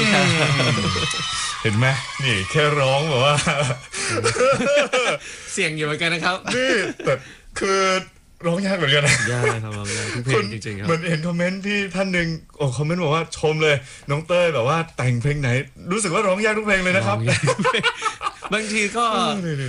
เห็นไหมนี่แค่ร้องแบบว่าเสี่ยงอยู่เหมือนกันนะครับนี่แต่คือร้องยากเหมือนกันนะยากครับร้องยากทุกเพลงจริงๆครับเหมือนเห็นคอมเมนต์พี่ท่านหนึ่งคอมเมนต์บอกว่าชมเลยน้องเต้ยแบบว่าแต่งเพลงไหนรู้สึกว่าร้องยากทุกเพลงเลยนะครับบางทีก็